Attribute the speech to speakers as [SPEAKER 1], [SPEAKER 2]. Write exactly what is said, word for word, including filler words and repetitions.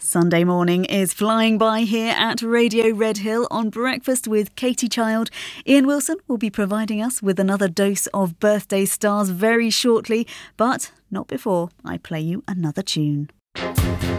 [SPEAKER 1] Sunday morning is flying by here at Radio Redhill on Breakfast with Katie Child. Ian Wilson will be providing us with another dose of birthday stars very shortly, but not before I play you another tune.